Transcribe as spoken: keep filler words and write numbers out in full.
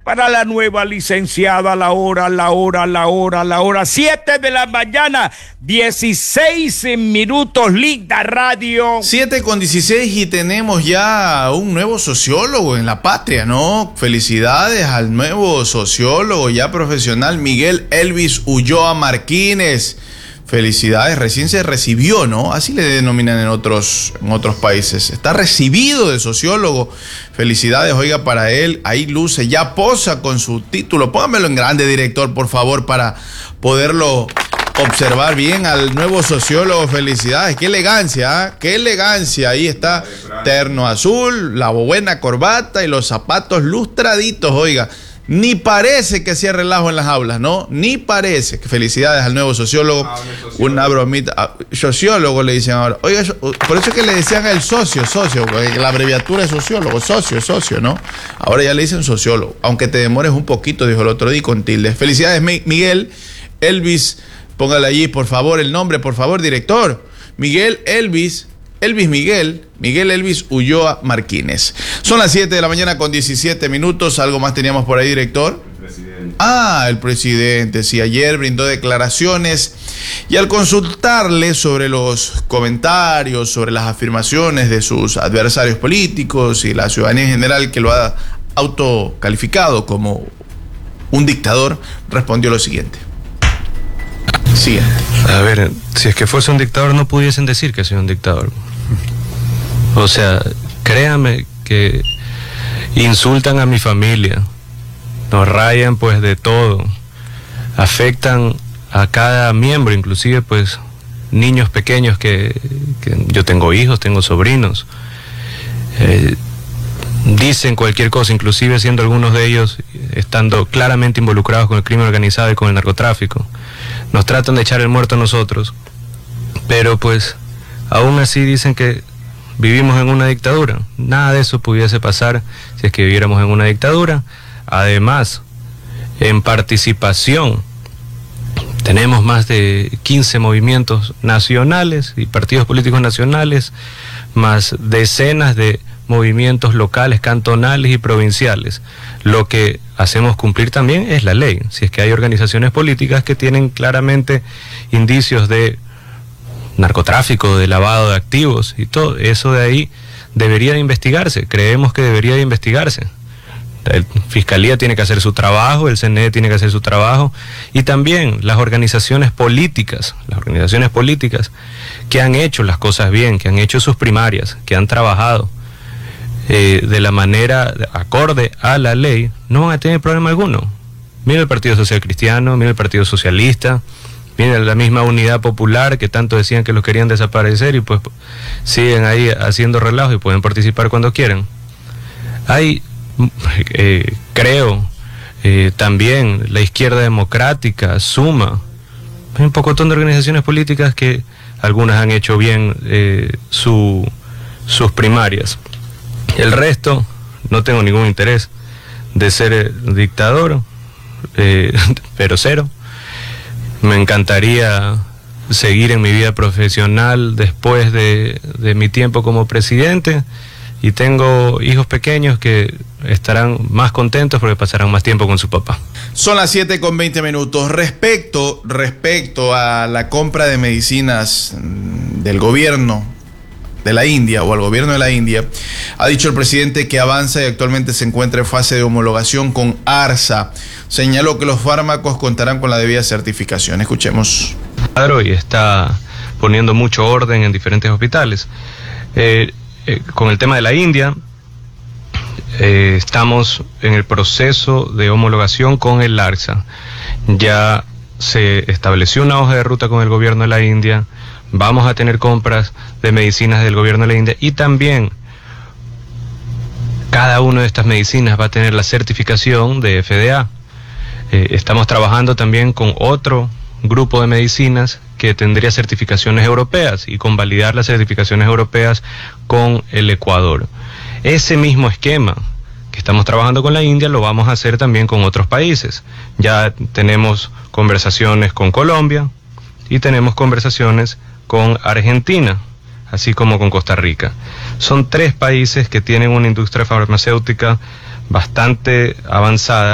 para la nueva licenciada, la hora, la hora, la hora, la hora, siete de la mañana, dieciséis minutos, Linda Radio. siete con dieciséis y tenemos ya un nuevo sociólogo en la patria, ¿no? Felicidades al nuevo sociólogo ya profesional, Miguel Elvis Ulloa Marquines. Felicidades, recién se recibió, ¿no? Así le denominan en otros, en otros países. Está recibido de sociólogo. Felicidades, oiga, para él. Ahí luce, ya posa con su título. Póngamelo en grande, director, por favor, para poderlo observar bien al nuevo sociólogo. Felicidades, qué elegancia, ¿eh? Qué elegancia. Ahí está, terno azul, la buena corbata y los zapatos lustraditos, oiga. Ni parece que hacía relajo en las aulas, ¿no? Ni parece. Felicidades al nuevo sociólogo. Ah, sociólogo. Una bromita. Ah, sociólogo le dicen ahora. Oiga, por eso es que le decían el socio, socio, porque la abreviatura es sociólogo, socio, socio, ¿no? Ahora ya le dicen sociólogo. Aunque te demores un poquito, dijo el otro día con tilde. Felicidades, Miguel Elvis. Póngale allí, por favor, el nombre, por favor, director. Miguel Elvis. Elvis Miguel, Miguel Elvis Ulloa Marquines. Son las siete de la mañana con diecisiete minutos. ¿Algo más teníamos por ahí, director? El presidente. Ah, el presidente, sí, ayer brindó declaraciones y al consultarle sobre los comentarios, sobre las afirmaciones de sus adversarios políticos y la ciudadanía en general que lo ha autocalificado como un dictador, respondió lo siguiente. Siguiente. A ver, si es que fuese un dictador no pudiesen decir que soy un dictador. O sea, créame que insultan a mi familia, nos rayan pues de todo, afectan a cada miembro, inclusive pues niños pequeños que, que yo tengo hijos, tengo sobrinos, eh, dicen cualquier cosa, inclusive siendo algunos de ellos estando claramente involucrados con el crimen organizado y con el narcotráfico. Nos tratan de echar el muerto a nosotros, pero pues aún así dicen que vivimos en una dictadura. Nada de eso pudiese pasar si es que viviéramos en una dictadura. Además, en participación tenemos más de quince movimientos nacionales y partidos políticos nacionales, más decenas de movimientos locales, cantonales y provinciales. Lo que hacemos cumplir también es la ley. Si es que hay organizaciones políticas que tienen claramente indicios de narcotráfico, de lavado de activos y todo, eso de ahí debería de investigarse. Creemos que debería de investigarse. La Fiscalía tiene que hacer su trabajo, el C N E tiene que hacer su trabajo, y también las organizaciones políticas, las organizaciones políticas que han hecho las cosas bien, que han hecho sus primarias, que han trabajado eh, de la manera acorde a la ley, no van a tener problema alguno. Mira el Partido Social Cristiano, mira el Partido Socialista, mira la misma Unidad Popular que tanto decían que los querían desaparecer y pues siguen ahí haciendo relajo y pueden participar cuando quieran. Hay Eh, creo eh, también la Izquierda Democrática, Suma, hay un pocotón de organizaciones políticas que algunas han hecho bien eh, su, sus primarias. El resto no tengo ningún interés de ser dictador, eh, pero cero. Me encantaría seguir en mi vida profesional después de, de mi tiempo como presidente. Y tengo hijos pequeños que estarán más contentos porque pasarán más tiempo con su papá. Son las siete con veinte minutos. Respecto, respecto a la compra de medicinas del gobierno de la India o al gobierno de la India, ha dicho el presidente que avanza y actualmente se encuentra en fase de homologación con ARSA. Señaló que los fármacos contarán con la debida certificación. Escuchemos. Y está poniendo mucho orden en diferentes hospitales. Eh, Eh, con el tema de la India, eh, estamos en el proceso de homologación con el ARSA. Ya se estableció una hoja de ruta con el gobierno de la India, vamos a tener compras de medicinas del gobierno de la India y también cada una de estas medicinas va a tener la certificación de F D A. Eh, estamos trabajando también con otro grupo de medicinas que tendría certificaciones europeas y convalidar las certificaciones europeas con el Ecuador. Ese mismo esquema que estamos trabajando con la India lo vamos a hacer también con otros países. Ya tenemos conversaciones con Colombia y tenemos conversaciones con Argentina, así como con Costa Rica. Son tres países que tienen una industria farmacéutica bastante avanzada